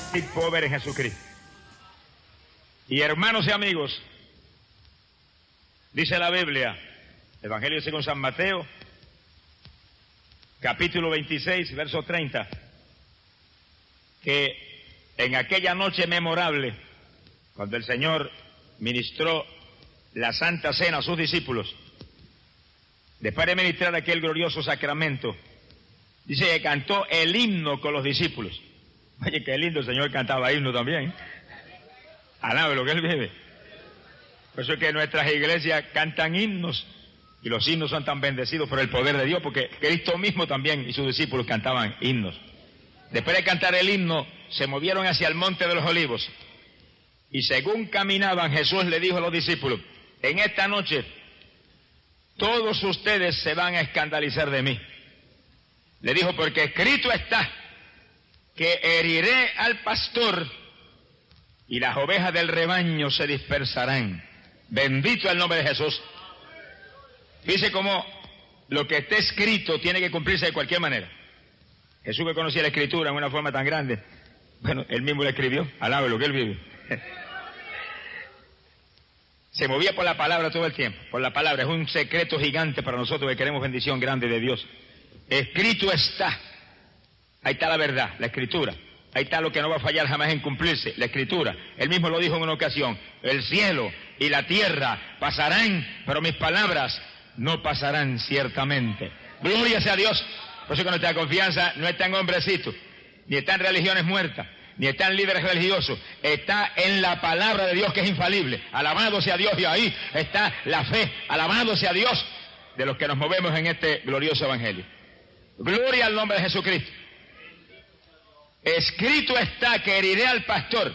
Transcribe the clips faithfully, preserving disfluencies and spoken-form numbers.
y poder en Jesucristo. Y hermanos y amigos, dice la Biblia, Evangelio según San Mateo, capítulo veintiséis, verso treinta, que en aquella noche memorable, cuando el Señor ministró la Santa Cena a sus discípulos, después de ministrar aquel glorioso sacramento, dice que cantó el himno con los discípulos. Oye, qué lindo, el Señor cantaba himno también. Alabe lo que Él vive. Por eso es que nuestras iglesias cantan himnos, y los himnos son tan bendecidos por el poder de Dios, porque Cristo mismo también y sus discípulos cantaban himnos. Después de cantar el himno, se movieron hacia el monte de los olivos, y según caminaban, Jesús le dijo a los discípulos: en esta noche todos ustedes se van a escandalizar de mí. Le dijo, porque escrito está que heriré al pastor y las ovejas del rebaño se dispersarán. Bendito el nombre de Jesús. Fíjese cómo lo que está escrito tiene que cumplirse de cualquier manera. Jesús, que conocía la escritura en una forma tan grande, bueno, él mismo la escribió. Alabe lo que él vive. Se movía por la palabra todo el tiempo, por la palabra. Es un secreto gigante para nosotros que queremos bendición grande de Dios. Escrito está. Ahí está la verdad, la escritura. Ahí está lo que no va a fallar jamás en cumplirse, la escritura. Él mismo lo dijo en una ocasión: el cielo y la tierra pasarán, pero mis palabras no pasarán ciertamente. Gloria sea a Dios. Por eso que nuestra confianza no está en hombrecitos, ni está en religiones muertas, ni está en líderes religiosos. Está en la palabra de Dios, que es infalible. Alabado sea Dios. Y ahí está la fe. Alabado sea Dios, de los que nos movemos en este glorioso evangelio. Gloria al nombre de Jesucristo. Escrito está que heriré al pastor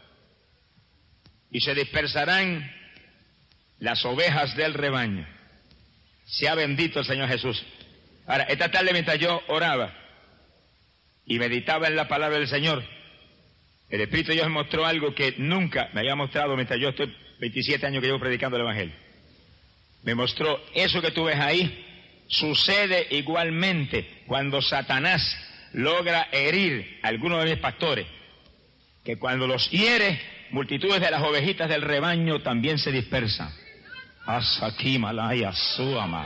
y se dispersarán las ovejas del rebaño. Sea bendito el Señor Jesús. Ahora, esta tarde, mientras yo oraba y meditaba en la palabra del Señor, el Espíritu de Dios me mostró algo que nunca me había mostrado mientras yo estoy veintisiete años que llevo predicando el Evangelio. Me mostró eso que tú ves ahí. Sucede igualmente cuando Satanás logra herir a algunos de mis pastores, que cuando los hiere, multitudes de las ovejitas del rebaño también se dispersan. Asaki malaya suama.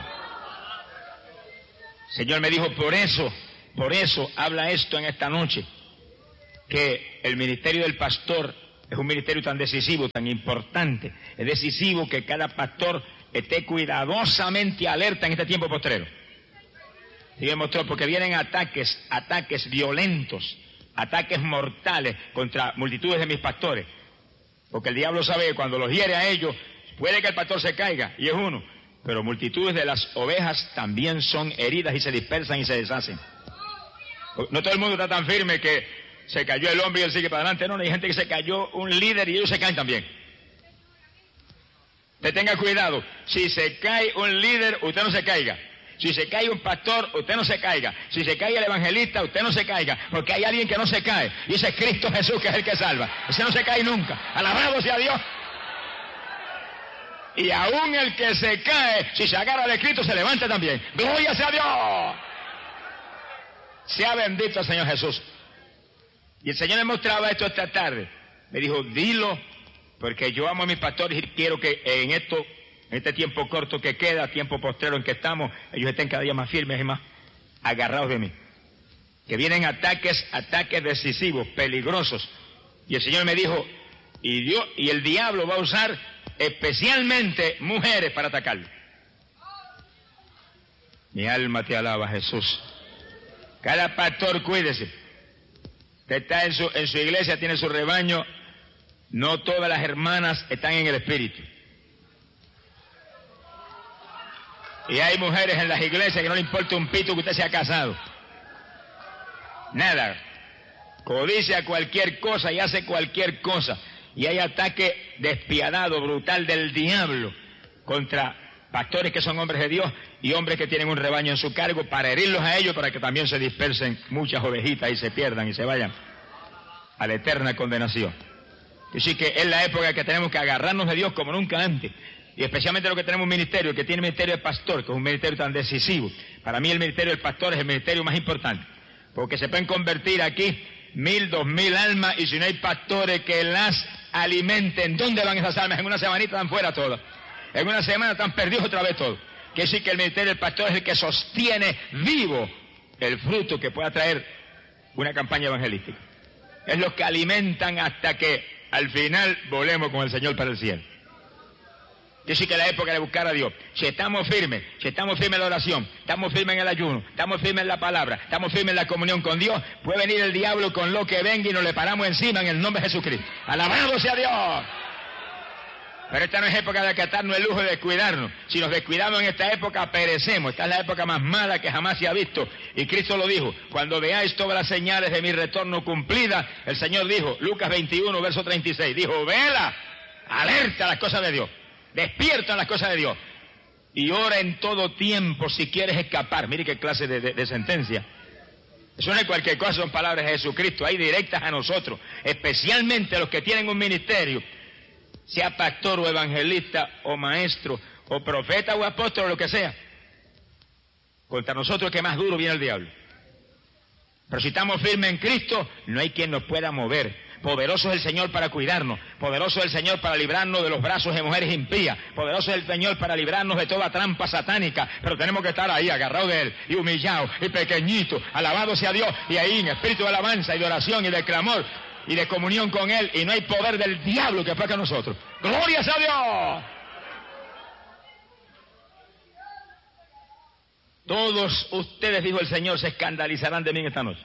Señor me dijo, por eso, por eso habla esto en esta noche, que el ministerio del pastor es un ministerio tan decisivo, tan importante. Es decisivo que cada pastor esté cuidadosamente alerta en este tiempo postrero. Y me mostró, porque vienen ataques, ataques violentos, ataques mortales contra multitudes de mis pastores. Porque el diablo sabe que cuando los hiere a ellos, puede que el pastor se caiga, y es uno, pero multitudes de las ovejas también son heridas y se dispersan y se deshacen. No todo el mundo está tan firme que se cayó el hombre y él sigue para adelante. No, no, hay gente que se cayó un líder y ellos se caen también. Usted tenga cuidado, si se cae un líder, usted no se caiga. Si se cae un pastor, usted no se caiga. Si se cae el evangelista, usted no se caiga. Porque hay alguien que no se cae, y ese es Cristo Jesús, que es el que salva. Ese no se cae nunca. Alabado sea Dios. Y aún el que se cae, si se agarra de Cristo, se levanta también. Gloria sea a Dios. Sea bendito el Señor Jesús. Y el Señor me mostraba esto esta tarde. Me dijo, dilo, porque yo amo a mis pastores y quiero que en esto, en este tiempo corto que queda, tiempo postrero en que estamos, ellos estén cada día más firmes y más agarrados de mí. Que vienen ataques, ataques decisivos, peligrosos. Y el Señor me dijo, y Dios, y el diablo va a usar especialmente mujeres para atacarlo. Mi alma te alaba, Jesús. Cada pastor, cuídese. Usted está en su, en su iglesia, tiene su rebaño. No todas las hermanas están en el espíritu. Y hay mujeres en las iglesias que no le importa un pito que usted sea casado. Nada. Codicia cualquier cosa y hace cualquier cosa. Y hay ataque despiadado, brutal del diablo contra pastores que son hombres de Dios y hombres que tienen un rebaño en su cargo, para herirlos a ellos, para que también se dispersen muchas ovejitas y se pierdan y se vayan a la eterna condenación. Así que es la época que tenemos que agarrarnos de Dios como nunca antes. Y especialmente lo que tenemos un ministerio, que tiene el ministerio de pastor, que es un ministerio tan decisivo. Para mí el ministerio del pastor es el ministerio más importante, porque se pueden convertir aquí mil, dos mil almas, y si no hay pastores que las alimenten, ¿dónde van esas almas? En una semanita están fuera todas. En una semana están perdidos otra vez todos. Quiere decir que el ministerio del pastor es el que sostiene vivo el fruto que pueda traer una campaña evangelística. Es los que alimentan hasta que al final volemos con el Señor para el cielo. Quiere decir que es la época de buscar a Dios. Si estamos firmes, si estamos firmes en la oración, estamos firmes en el ayuno, estamos firmes en la palabra, estamos firmes en la comunión con Dios, puede venir el diablo con lo que venga y nos le paramos encima en el nombre de Jesucristo. ¡Alabado sea Dios! Pero esta no es época de acatarnos el lujo de descuidarnos. Si nos descuidamos en esta época, perecemos. Esta es la época más mala que jamás se ha visto. Y Cristo lo dijo: cuando veáis todas las señales de mi retorno cumplidas, el Señor dijo, Lucas veintiuno, verso treinta y seis, dijo, vela, alerta a las cosas de Dios, despierta a las cosas de Dios, y ora en todo tiempo si quieres escapar. Mire qué clase de, de, de sentencia. Eso no es cualquier cosa, son palabras de Jesucristo, hay directas a nosotros, especialmente a los que tienen un ministerio, sea pastor o evangelista o maestro o profeta o apóstol o lo que sea. Contra nosotros que más duro viene el diablo. Pero si estamos firmes en Cristo, no hay quien nos pueda mover. Poderoso es el Señor para cuidarnos, poderoso es el Señor para librarnos de los brazos de mujeres impías, poderoso es el Señor para librarnos de toda trampa satánica, pero tenemos que estar ahí agarrados de Él y humillados y pequeñitos, alabado sea Dios, y ahí en espíritu de alabanza y de oración y de clamor y de comunión con Él, y no hay poder del diablo que aplaque a nosotros. ¡Gloria a Dios! Todos ustedes, dijo el Señor, se escandalizarán de mí esta noche.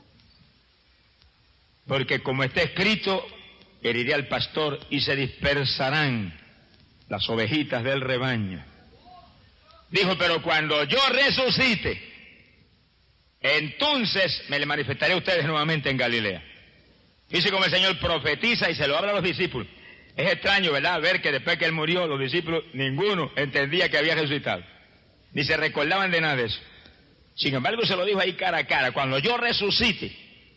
Porque como está escrito, heriré al pastor y se dispersarán las ovejitas del rebaño. Dijo, pero cuando yo resucite, entonces me le manifestaré a ustedes nuevamente en Galilea. Dice como el Señor profetiza y se lo habla a los discípulos. Es extraño, ¿verdad?, ver que después que Él murió, los discípulos, ninguno entendía que había resucitado. Ni se recordaban de nada de eso. Sin embargo, se lo dijo ahí cara a cara. Cuando yo resucite,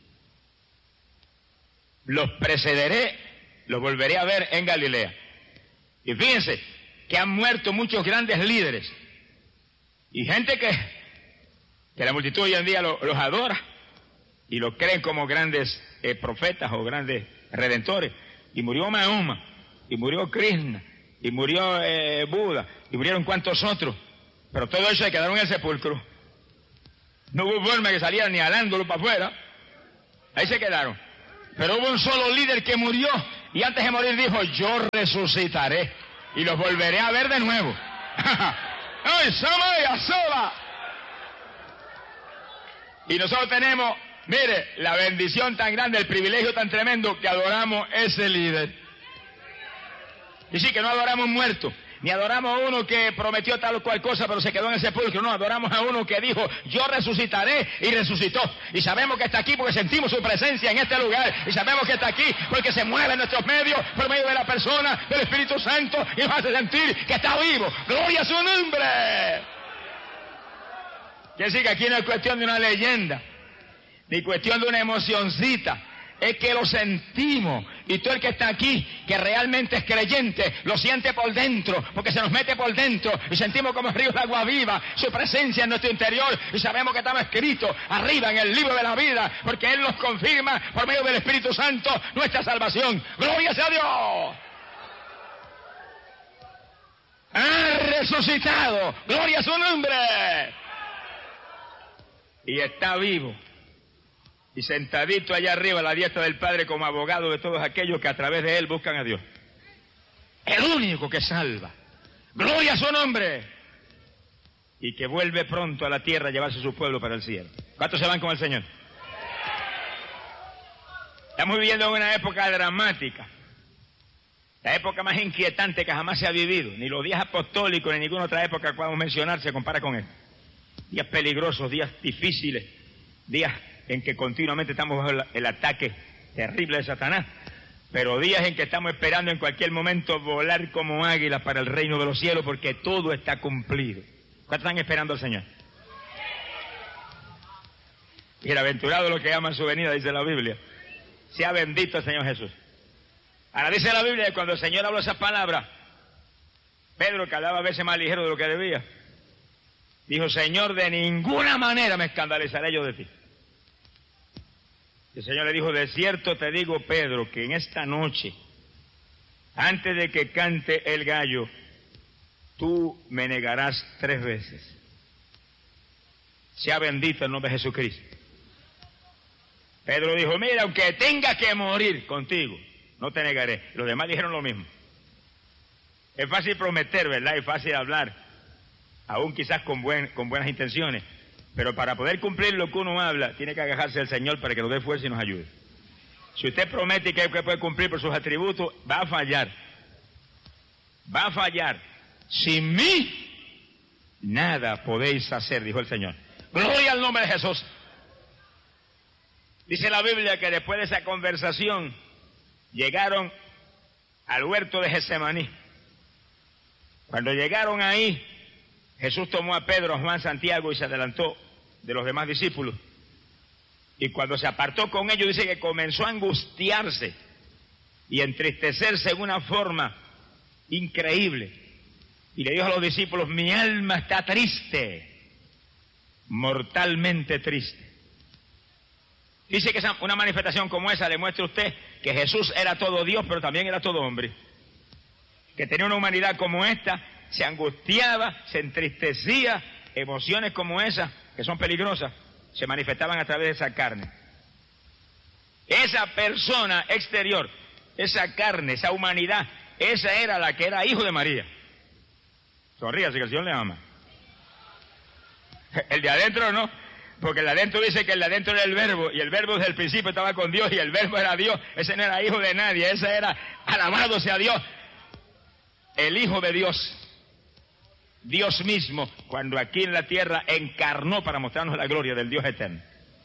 los precederé, los volveré a ver en Galilea. Y fíjense que han muerto muchos grandes líderes. Y gente que, que la multitud hoy en día lo, los adora. Y los creen como grandes eh, profetas o grandes redentores. Y murió Mahoma, y murió Krishna, y murió eh, Buda, y murieron cuantos otros. Pero todo eso se quedaron en el sepulcro. No hubo forma que salieran ni alándolo para afuera. Ahí se quedaron. Pero hubo un solo líder que murió, y antes de morir dijo, yo resucitaré, y los volveré a ver de nuevo. ¡Ay, Samaya, sola! Y nosotros tenemos, mire, la bendición tan grande, el privilegio tan tremendo que adoramos ese líder. Y sí, que no adoramos muertos, ni adoramos a uno que prometió tal o cual cosa pero se quedó en el sepulcro. No, adoramos a uno que dijo, yo resucitaré, y resucitó. Y sabemos que está aquí porque sentimos su presencia en este lugar. Y sabemos que está aquí porque se mueve en nuestros medios por medio de la persona del Espíritu Santo y nos hace sentir que está vivo. ¡Gloria a su nombre! Quiere decir que aquí no es cuestión de una leyenda, ni cuestión de una emocioncita, es que lo sentimos, y todo el que está aquí, que realmente es creyente, lo siente por dentro, porque se nos mete por dentro, y sentimos como ríos de agua viva, su presencia en nuestro interior, y sabemos que estamos escritos arriba en el libro de la vida, porque Él nos confirma por medio del Espíritu Santo nuestra salvación. ¡Gloria sea a Dios! ¡Ha resucitado! ¡Gloria a su nombre! Y está vivo. Y sentadito allá arriba a la diestra del Padre como abogado de todos aquellos que a través de Él buscan a Dios. El único que salva. ¡Gloria a su nombre! Y que vuelve pronto a la tierra a llevarse su pueblo para el cielo. ¿Cuántos se van con el Señor? Estamos viviendo en una época dramática. La época más inquietante que jamás se ha vivido. Ni los días apostólicos ni ninguna otra época que podamos mencionar se compara con él. Días peligrosos, días difíciles, días en que continuamente estamos bajo el, el ataque terrible de Satanás, pero días en que estamos esperando en cualquier momento volar como águilas para el reino de los cielos, porque todo está cumplido. ¿Cuántos están esperando al Señor? Bienaventurado los que aman su venida, dice la Biblia. Sea bendito el Señor Jesús. Ahora dice la Biblia que cuando el Señor habló esas palabras, Pedro, que hablaba a veces más ligero de lo que debía, dijo, Señor, de ninguna manera me escandalizaré yo de ti. El Señor le dijo, de cierto te digo, Pedro, que en esta noche, antes de que cante el gallo, tú me negarás tres veces. Sea bendito el nombre de Jesucristo. Pedro dijo, mira, aunque tenga que morir contigo, no te negaré. Los demás dijeron lo mismo. Es fácil prometer, ¿verdad? Es fácil hablar, aún quizás con, buen, con buenas intenciones. Pero para poder cumplir lo que uno habla, tiene que agajarse al Señor para que nos dé fuerza y nos ayude. Si usted promete que puede cumplir por sus atributos, va a fallar. Va a fallar. Sin mí, nada podéis hacer, dijo el Señor. Gloria al nombre de Jesús. Dice la Biblia que después de esa conversación, llegaron al huerto de Getsemaní. Cuando llegaron ahí, Jesús tomó a Pedro, a Juan, Santiago y se adelantó de los demás discípulos. Y cuando se apartó con ellos, dice que comenzó a angustiarse y entristecerse en una forma increíble. Y le dijo a los discípulos, mi alma está triste, mortalmente triste. Dice que una manifestación como esa le muestra a usted que Jesús era todo Dios, pero también era todo hombre. Que tenía una humanidad como esta, se angustiaba, se entristecía, emociones como esas, que son peligrosas, se manifestaban a través de esa carne. Esa persona exterior, esa carne, esa humanidad, esa era la que era hijo de María. Sonríase que el Señor le ama. El de adentro no, porque el de adentro dice que el de adentro era el verbo, y el verbo desde el principio estaba con Dios, y el verbo era Dios. Ese no era hijo de nadie, ese era, alabado sea Dios, el Hijo de Dios. Dios mismo, cuando aquí en la tierra encarnó para mostrarnos la gloria del Dios eterno.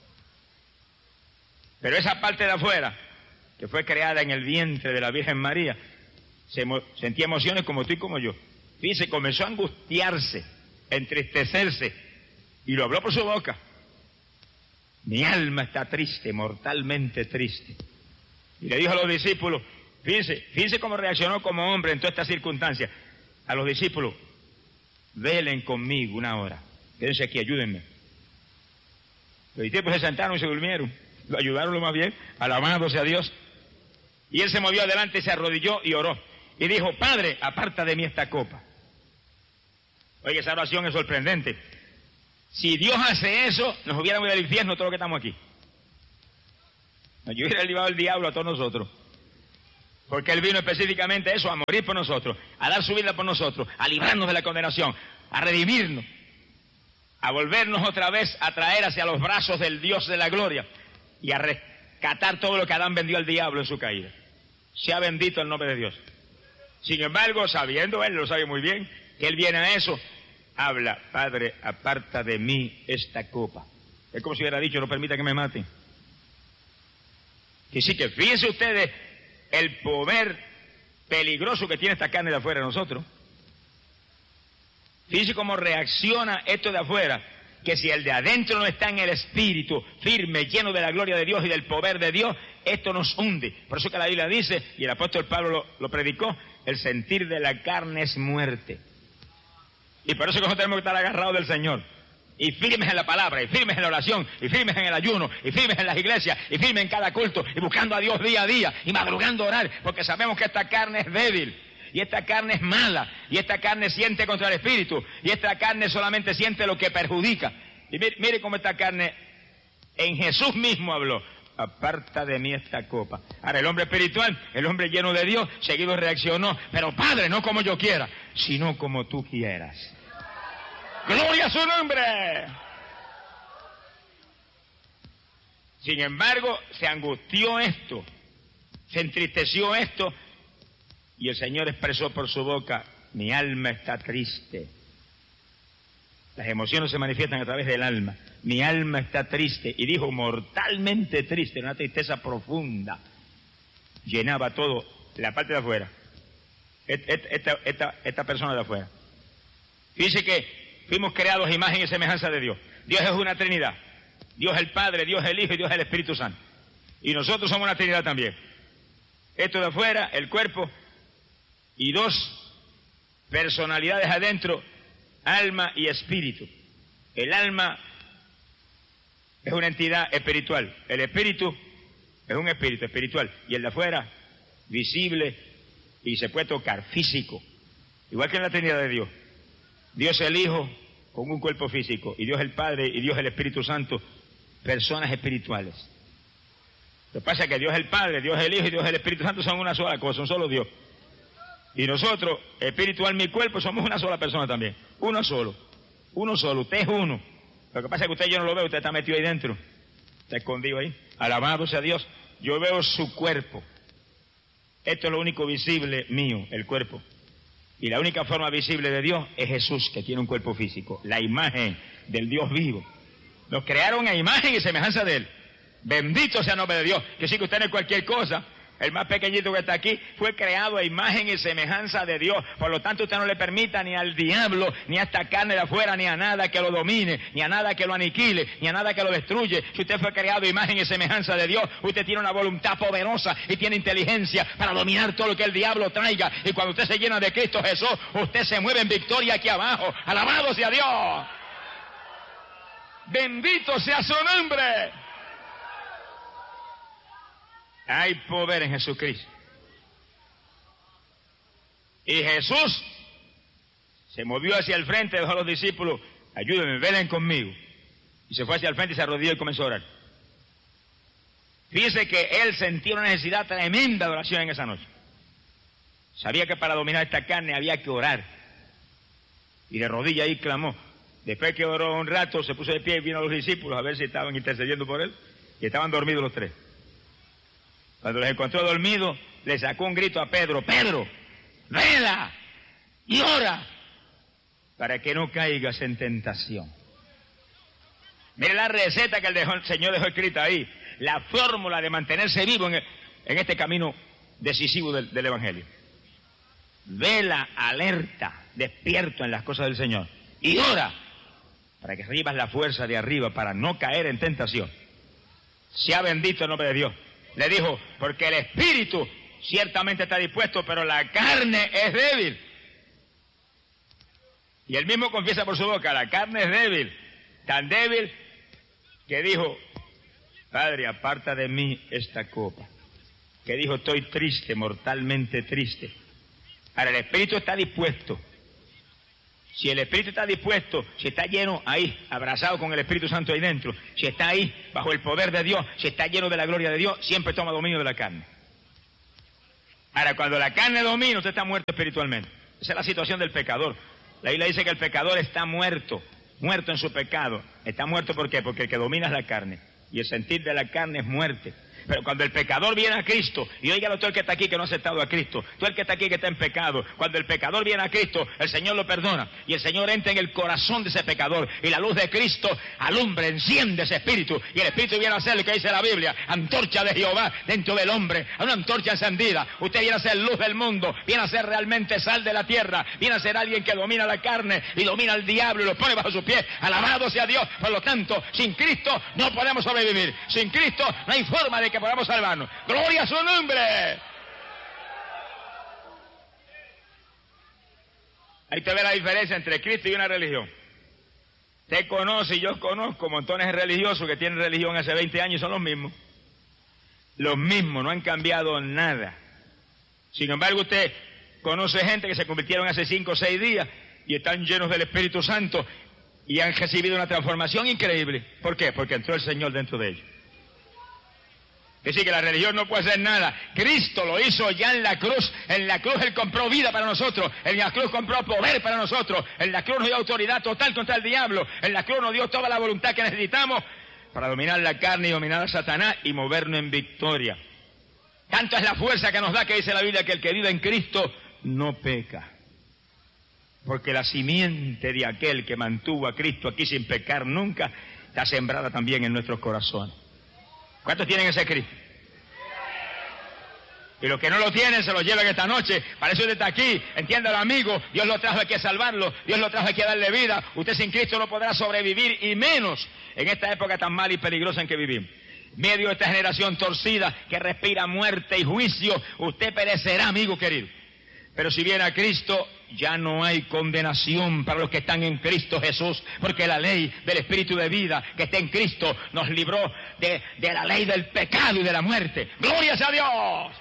Pero esa parte de afuera, que fue creada en el vientre de la Virgen María, se emo- sentía emociones como tú y como yo. Dice, comenzó a angustiarse, a entristecerse, y lo habló por su boca. Mi alma está triste, mortalmente triste. Y le dijo a los discípulos, fíjense, fíjense cómo reaccionó como hombre en todas estas circunstancias. A los discípulos, velen conmigo una hora, quédense aquí, ayúdenme. Los discípulos se sentaron y se durmieron, lo ayudaron lo más bien, alabado sea Dios. Y él se movió adelante, se arrodilló y oró. Y dijo, Padre, aparta de mí esta copa. Oye, esa oración es sorprendente. Si Dios hace eso, nos hubiéramos ido al infierno todos los que estamos aquí. Nos hubiera llevado el diablo a todos nosotros. Porque Él vino específicamente a eso, a morir por nosotros, a dar su vida por nosotros, a librarnos de la condenación, a redimirnos, a volvernos otra vez a traer hacia los brazos del Dios de la gloria y a rescatar todo lo que Adán vendió al diablo en su caída. Sea bendito el nombre de Dios. Sin embargo, sabiendo Él, lo sabe muy bien, que Él viene a eso, habla, Padre, aparta de mí esta copa. Es como si hubiera dicho, no permita que me maten. Que sí, que fíjense ustedes el poder peligroso que tiene esta carne de afuera de nosotros. Fíjense cómo reacciona esto de afuera, que si el de adentro no está en el espíritu, firme, lleno de la gloria de Dios y del poder de Dios, esto nos hunde. Por eso que la Biblia dice, y el apóstol Pablo lo, lo predicó, el sentir de la carne es muerte. Y por eso que nosotros tenemos que estar agarrados del Señor. Y firmes en la palabra, y firmes en la oración, y firmes en el ayuno, y firmes en las iglesias, y firmes en cada culto, y buscando a Dios día a día, y madrugando a orar, porque sabemos que esta carne es débil, y esta carne es mala, y esta carne siente contra el espíritu, y esta carne solamente siente lo que perjudica. Y mire, mire cómo esta carne en Jesús mismo habló, aparta de mí esta copa. Ahora el hombre espiritual, el hombre lleno de Dios, seguido reaccionó, pero Padre, no como yo quiera, sino como tú quieras. ¡Gloria a su nombre! Sin embargo, se angustió esto, se entristeció esto, y el Señor expresó por su boca, mi alma está triste. Las emociones se manifiestan a través del alma. Mi alma está triste, y dijo mortalmente triste, una tristeza profunda. Llenaba todo, la parte de afuera. Esta, esta, esta persona de afuera. Fíjese que fuimos creados a imagen y semejanza de Dios. Dios es una Trinidad. Dios el Padre, Dios el Hijo y Dios el Espíritu Santo. Y nosotros somos una Trinidad también. Esto de afuera, el cuerpo, y dos personalidades adentro, alma y espíritu. El alma es una entidad espiritual. El espíritu Es un espíritu espiritual. Y el de afuera, visible y se puede tocar, físico. Igual que en la Trinidad de Dios. Dios el Hijo con un cuerpo físico. Y Dios el Padre y Dios el Espíritu Santo, personas espirituales. Lo que pasa es que Dios el Padre, Dios el Hijo y Dios el Espíritu Santo son una sola cosa, un solo Dios. Y nosotros, espiritual, mi cuerpo, somos una sola persona también. Uno solo. Uno solo. Usted es uno. Lo que pasa es que usted yo no lo veo, usted está metido ahí dentro. Está escondido ahí. Alabado sea Dios. Yo veo su cuerpo. Esto es lo único visible mío, el cuerpo. Y la única forma visible de Dios es Jesús, que tiene un cuerpo físico. La imagen del Dios vivo. Nos crearon a imagen y semejanza de Él. Bendito sea el nombre de Dios. Que sí que usted no es cualquier cosa. El más pequeñito que está aquí fue creado a imagen y semejanza de Dios. Por lo tanto, usted no le permita ni al diablo, ni a esta carne de afuera, ni a nada que lo domine, ni a nada que lo aniquile, ni a nada que lo destruye. Si usted fue creado a imagen y semejanza de Dios, usted tiene una voluntad poderosa y tiene inteligencia para dominar todo lo que el diablo traiga. Y cuando usted se llena de Cristo Jesús, usted se mueve en victoria aquí abajo. ¡Alabado sea Dios! ¡Bendito sea su nombre! Hay poder en Jesucristo. Y Jesús se movió hacia el frente, dejó a los discípulos, ayúdenme, velen conmigo. Y se fue hacia el frente y se arrodilló y comenzó a orar. Fíjese que él sentía una necesidad tremenda de oración en esa noche. Sabía que para dominar esta carne había que orar. Y de rodillas ahí clamó. Después que oró un rato, se puso de pie y vino a los discípulos a ver si estaban intercediendo por él. Y estaban dormidos los tres. Cuando los encontró dormidos, le sacó un grito a Pedro: Pedro, vela y ora para que no caigas en tentación. Mire la receta que el, dejó, el Señor dejó escrita ahí, la fórmula de mantenerse vivo en, el, en este camino decisivo del, del Evangelio. Vela, alerta, despierto en las cosas del Señor y ora para que recibas la fuerza de arriba para no caer en tentación. Sea bendito el nombre de Dios. Le dijo, porque el espíritu ciertamente está dispuesto, pero la carne es débil. Y él mismo confiesa por su boca, la carne es débil, tan débil que dijo, Padre, aparta de mí esta copa. Que dijo, estoy triste, mortalmente triste. Ahora, el espíritu está dispuesto. Si el Espíritu está dispuesto, si está lleno ahí, abrazado con el Espíritu Santo ahí dentro, si está ahí bajo el poder de Dios, si está lleno de la gloria de Dios, siempre toma dominio de la carne. Ahora, cuando la carne domina, usted está muerto espiritualmente. Esa es la situación del pecador. La Biblia dice que el pecador está muerto, muerto en su pecado. Está muerto ¿por qué? Porque el que domina es la carne. Y el sentir de la carne es muerte. Pero cuando el pecador viene a Cristo, y oígalo todo el que está aquí que no ha aceptado a Cristo, todo el que está aquí que está en pecado, cuando el pecador viene a Cristo, el Señor lo perdona, y el Señor entra en el corazón de ese pecador, y la luz de Cristo alumbra, enciende ese espíritu, y el espíritu viene a ser lo que dice la Biblia, antorcha de Jehová dentro del hombre, una antorcha encendida. Usted viene a ser luz del mundo, viene a ser realmente sal de la tierra, viene a ser alguien que domina la carne, y domina al diablo, y lo pone bajo sus pies. Alabado sea Dios. Por lo tanto, sin Cristo no podemos sobrevivir, sin Cristo no hay forma de que podamos salvarnos. ¡Gloria a su nombre! Ahí te ve la diferencia entre Cristo y una religión. Usted conoce y yo conozco montones de religiosos que tienen religión hace veinte años y son los mismos. Los mismos, no han cambiado nada. Sin embargo, usted conoce gente que se convirtieron hace cinco o seis días y están llenos del Espíritu Santo y han recibido una transformación increíble. ¿Por qué? Porque entró el Señor dentro de ellos. Es decir, que la religión no puede hacer nada. Cristo lo hizo ya en la cruz. En la cruz Él compró vida para nosotros. En la cruz compró poder para nosotros. En la cruz nos dio autoridad total contra el diablo. En la cruz nos dio toda la voluntad que necesitamos para dominar la carne y dominar a Satanás y movernos en victoria. Tanto es la fuerza que nos da que dice la Biblia que el que vive en Cristo no peca. Porque la simiente de aquel que mantuvo a Cristo aquí sin pecar nunca está sembrada también en nuestros corazones. ¿Cuántos tienen ese Cristo? Y los que no lo tienen se lo llevan esta noche. Para eso usted está aquí. Entiéndalo, amigo. Dios lo trajo aquí a salvarlo. Dios lo trajo aquí a darle vida. Usted sin Cristo no podrá sobrevivir, y menos en esta época tan mala y peligrosa en que vivimos. Medio de esta generación torcida que respira muerte y juicio, usted perecerá, amigo querido. Pero si viene a Cristo, ya no hay condenación para los que están en Cristo Jesús, porque la ley del Espíritu de vida que está en Cristo nos libró de, de la ley del pecado y de la muerte. ¡Gloria a Dios!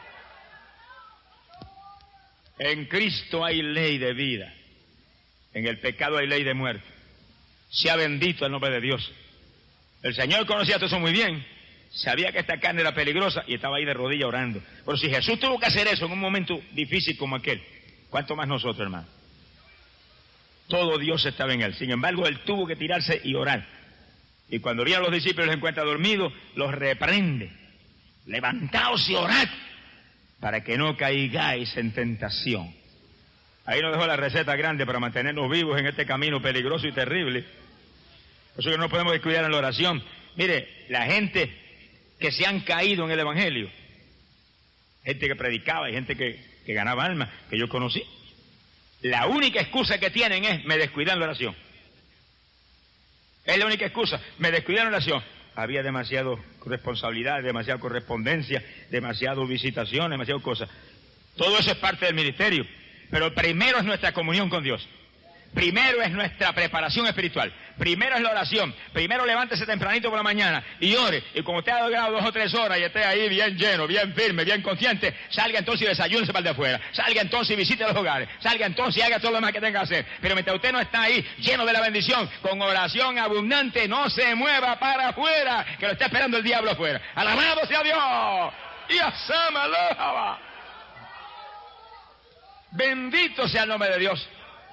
En Cristo hay ley de vida, en el pecado hay ley de muerte. Sea bendito el nombre de Dios. El Señor conocía todo eso muy bien, sabía que esta carne era peligrosa y estaba ahí de rodillas orando. Pero si Jesús tuvo que hacer eso en un momento difícil como aquel, ¿cuánto más nosotros, hermano? Todo Dios estaba en él. Sin embargo, él tuvo que tirarse y orar. Y cuando vieron a los discípulos y los encuentra dormidos, los reprende. Levantaos y orad para que no caigáis en tentación. Ahí nos dejó la receta grande para mantenernos vivos en este camino peligroso y terrible. Por eso que no podemos descuidar en la oración. Mire, la gente que se han caído en el Evangelio, gente que predicaba y gente que, que ganaba almas, que yo conocí, la única excusa que tienen es, me descuidé en la oración. Es la única excusa, me descuidé en la oración. Había demasiada responsabilidad, demasiada correspondencia, demasiadas visitaciones, demasiadas cosas. Todo eso es parte del ministerio. Pero primero es nuestra comunión con Dios. Primero es nuestra preparación espiritual. Primero es la oración. Primero levántese tempranito por la mañana y ore. Y como usted ha logrado dos o tres horas y esté ahí bien lleno, bien firme, bien consciente, salga entonces y desayúnese para el de afuera. Salga entonces y visite los hogares. Salga entonces y haga todo lo demás que tenga que hacer. Pero mientras usted no está ahí, lleno de la bendición, con oración abundante, no se mueva para afuera, que lo está esperando el diablo afuera. ¡Alabado sea Dios! ¡Y asámalo! Bendito sea el nombre de Dios.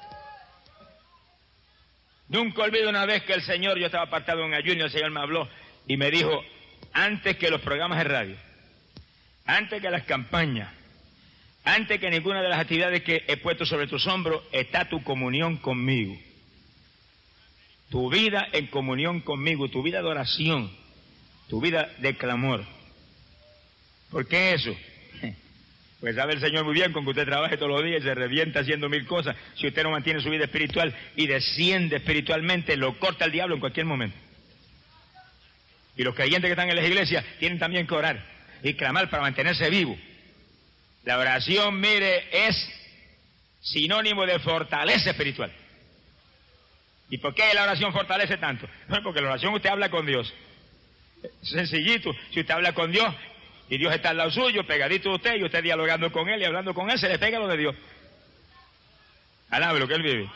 Nunca olvido una vez que el Señor, yo estaba apartado en ayuno, el Señor me habló y me dijo, antes que los programas de radio, antes que las campañas, antes que ninguna de las actividades que he puesto sobre tus hombros, está tu comunión conmigo. Tu vida en comunión conmigo, tu vida de oración, tu vida de clamor. ¿Por qué eso? Pues sabe el Señor muy bien, con que usted trabaje todos los días y se revienta haciendo mil cosas, si usted no mantiene su vida espiritual y desciende espiritualmente, lo corta el diablo en cualquier momento. Y los creyentes que están en las iglesias tienen también que orar y clamar para mantenerse vivo. La oración, mire, es sinónimo de fortaleza espiritual. ¿Y por qué la oración fortalece tanto? Bueno, porque la oración usted habla con Dios. Sencillito, si usted habla con Dios, y Dios está al lado suyo, pegadito de usted, y usted dialogando con Él y hablando con Él, se le pega lo de Dios. Alabe lo que Él vive.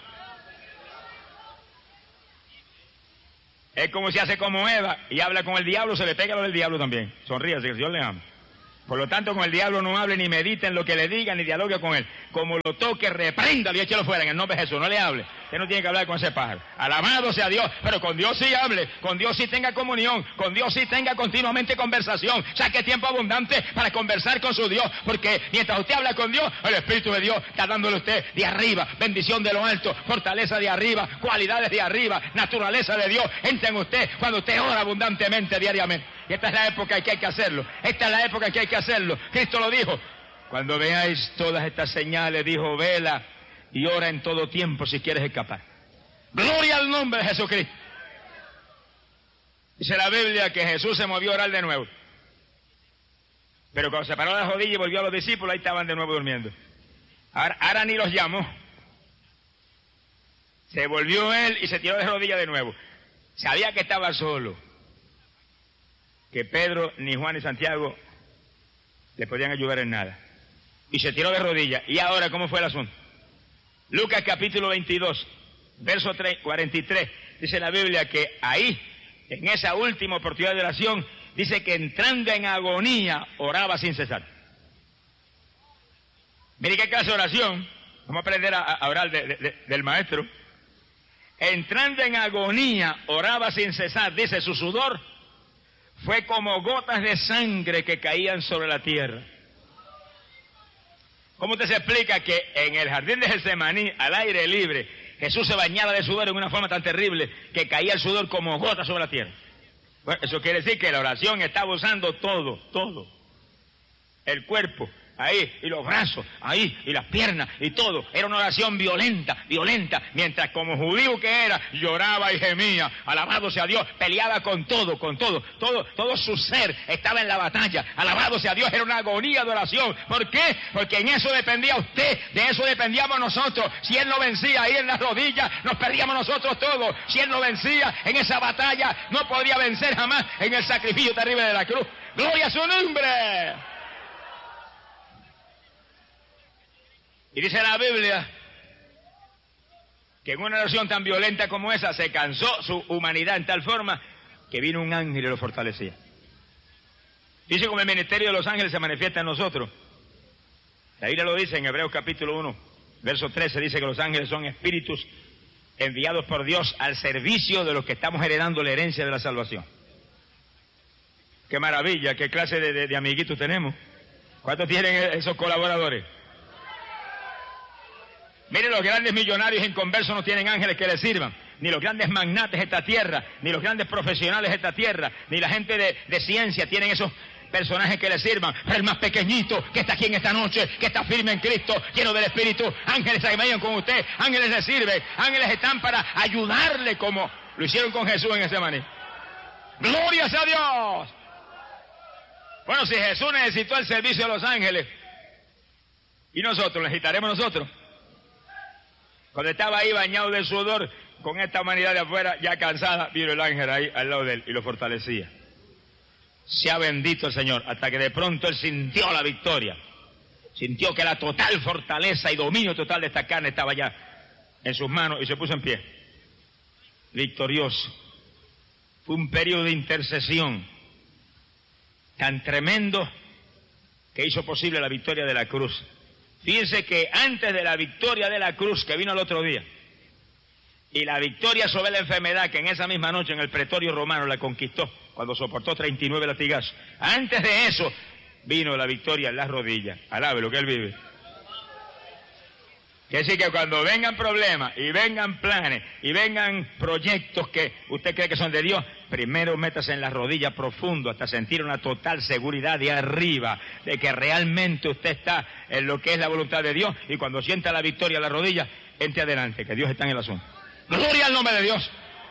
Es como si hace como Eva y habla con el diablo, se le pega lo del diablo también. Sonríase, que el Señor le ama. Por lo tanto, con el diablo no hable, ni medite en lo que le diga, ni dialogue con él. Como lo toque, repréndalo y échalo fuera en el nombre de Jesús. No le hable. Usted no tiene que hablar con ese pájaro. Alabado sea Dios, pero con Dios sí hable. Con Dios sí tenga comunión. Con Dios sí tenga continuamente conversación. Saque tiempo abundante para conversar con su Dios. Porque mientras usted habla con Dios, el Espíritu de Dios está dándole a usted de arriba, bendición de lo alto, fortaleza de arriba, cualidades de arriba, naturaleza de Dios. Entra en usted cuando usted ora abundantemente diariamente. Y esta es la época en que hay que hacerlo. Esta es la época en que hay que hacerlo. Cristo lo dijo. Cuando veáis todas estas señales, dijo, vela y ora en todo tiempo si quieres escapar. Gloria al nombre de Jesucristo. Dice la Biblia que Jesús se movió a orar de nuevo. Pero cuando se paró las rodillas y volvió a los discípulos, ahí estaban de nuevo durmiendo. Ahora, ahora ni los llamó. Se volvió él y se tiró de rodillas de nuevo. Sabía que estaba solo, que Pedro, ni Juan, ni Santiago le podían ayudar en nada. Y se tiró de rodillas. ¿Y ahora cómo fue el asunto? Lucas capítulo veintidós, verso cuarenta y tres, dice la Biblia que ahí, en esa última oportunidad de oración, dice que entrando en agonía, oraba sin cesar. Mire qué clase de oración. Vamos a aprender a, a orar de, de, de, del maestro. Entrando en agonía, oraba sin cesar. Dice, su sudor fue como gotas de sangre que caían sobre la tierra. ¿Cómo usted se explica que en el jardín de Getsemaní, al aire libre, Jesús se bañaba de sudor en una forma tan terrible que caía el sudor como gotas sobre la tierra? Bueno, eso quiere decir que la oración estaba usando todo, todo. El cuerpo, ahí, y los brazos, ahí, y las piernas, y todo. Era una oración violenta, violenta, mientras como judío que era, lloraba y gemía, alabado sea Dios, peleaba con todo, con todo, todo, todo su ser estaba en la batalla, alabado sea Dios, era una agonía de oración. ¿Por qué? Porque en eso dependía usted, de eso dependíamos nosotros. Si él no vencía ahí en las rodillas, nos perdíamos nosotros todos. Si él no vencía en esa batalla, no podría vencer jamás en el sacrificio terrible de la cruz. ¡Gloria a su nombre! Y dice la Biblia que en una oración tan violenta como esa se cansó su humanidad en tal forma que vino un ángel y lo fortalecía. Dice como el ministerio de los ángeles se manifiesta en nosotros. La Biblia lo dice en Hebreos capítulo uno, verso trece, dice que los ángeles son espíritus enviados por Dios al servicio de los que estamos heredando la herencia de la salvación. ¡Qué maravilla! ¿Qué clase de, de, de amiguitos tenemos? ¿Cuántos tienen esos colaboradores? Miren, los grandes millonarios inconversos no tienen ángeles que les sirvan, ni los grandes magnates de esta tierra, ni los grandes profesionales de esta tierra, ni la gente de, de ciencia tienen esos personajes que les sirvan. Pero el más pequeñito que está aquí en esta noche, que está firme en Cristo, lleno del Espíritu, ángeles se vayan con usted, ángeles le sirven, ángeles están para ayudarle como lo hicieron con Jesús en ese maní. ¡Glorias a Dios! Bueno, si Jesús necesitó el servicio de los ángeles, ¿y nosotros necesitaremos nosotros? Cuando estaba ahí bañado de sudor, con esta humanidad de afuera, ya cansada, vino el ángel ahí al lado de él y lo fortalecía. Sea bendito el Señor, hasta que de pronto él sintió la victoria. Sintió que la total fortaleza y dominio total de esta carne estaba ya en sus manos y se puso en pie. Victorioso. Fue un periodo de intercesión tan tremendo que hizo posible la victoria de la cruz. Fíjense que antes de la victoria de la cruz que vino el otro día y la victoria sobre la enfermedad que en esa misma noche en el pretorio romano la conquistó cuando soportó treinta y nueve latigazos, antes de eso vino la victoria en las rodillas. Alabe lo que él vive. Quiere decir que cuando vengan problemas y vengan planes y vengan proyectos que usted cree que son de Dios, primero métase en las rodillas profundo hasta sentir una total seguridad de arriba de que realmente usted está en lo que es la voluntad de Dios, y cuando sienta la victoria en las rodillas, entre adelante, que Dios está en el asunto. ¡Gloria al nombre de Dios!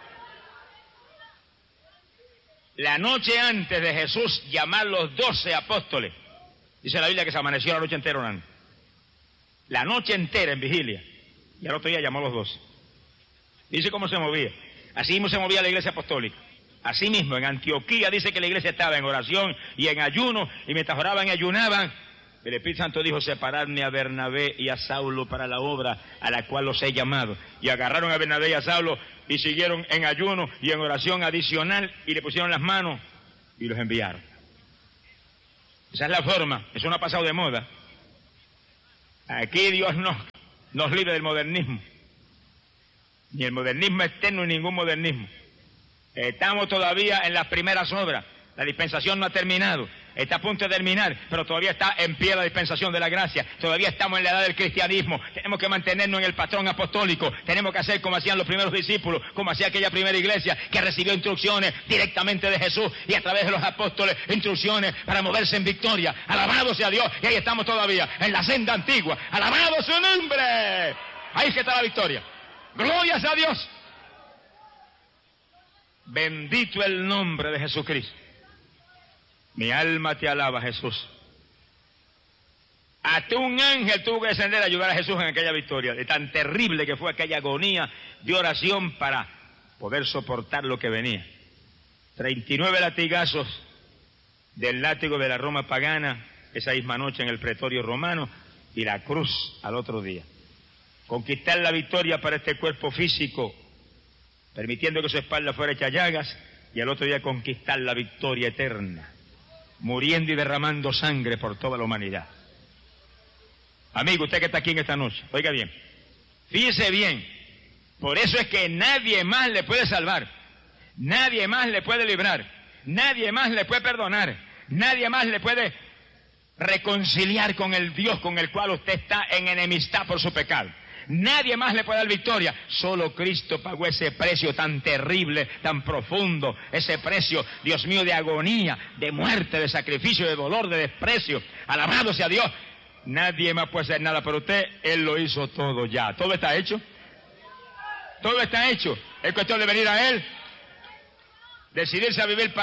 La noche antes de Jesús llamar los doce apóstoles, dice la Biblia que se amaneció la noche entera orando. La noche entera en vigilia. Y al otro día llamó a los doce. Dice cómo se movía. Así mismo se movía la iglesia apostólica. Así mismo en Antioquía dice que la iglesia estaba en oración y en ayuno, y mientras oraban y ayunaban, el Espíritu Santo dijo: separadme a Bernabé y a Saulo para la obra a la cual los he llamado. Y agarraron a Bernabé y a Saulo y siguieron en ayuno y en oración adicional y le pusieron las manos y los enviaron. Esa es la forma. Eso no ha pasado de moda. Aquí Dios no nos libre del modernismo, ni el modernismo externo ni ningún modernismo. Estamos todavía en las primeras obras, la dispensación no ha terminado, está a punto de terminar, pero todavía está en pie la dispensación de la gracia, todavía estamos en la edad del cristianismo, tenemos que mantenernos en el patrón apostólico, tenemos que hacer como hacían los primeros discípulos, como hacía aquella primera iglesia que recibió instrucciones directamente de Jesús y a través de los apóstoles instrucciones para moverse en victoria. Alabado sea Dios, y ahí estamos todavía en la senda antigua, alabado su nombre, ahí es que está la victoria. Glorias a Dios. Bendito el nombre de Jesucristo. Mi alma te alaba, Jesús. Hasta un ángel tuvo que descender a ayudar a Jesús en aquella victoria, de tan terrible que fue aquella agonía de oración para poder soportar lo que venía. treinta y nueve latigazos del látigo de la Roma pagana esa misma noche en el pretorio romano, y la cruz al otro día. Conquistar la victoria para este cuerpo físico, permitiendo que su espalda fuera hecha llagas, y al otro día conquistar la victoria eterna, muriendo y derramando sangre por toda la humanidad. Amigo, usted que está aquí en esta noche, oiga bien, fíjese bien, por eso es que nadie más le puede salvar, nadie más le puede librar, nadie más le puede perdonar, nadie más le puede reconciliar con el Dios con el cual usted está en enemistad por su pecado. Nadie más le puede dar victoria. Solo Cristo pagó ese precio tan terrible, tan profundo, ese precio, Dios mío, de agonía, de muerte, de sacrificio, de dolor, de desprecio. Alabado sea Dios. Nadie más puede hacer nada por usted. Él lo hizo todo ya. Todo está hecho. Todo está hecho. Es cuestión de venir a Él, decidirse a vivir para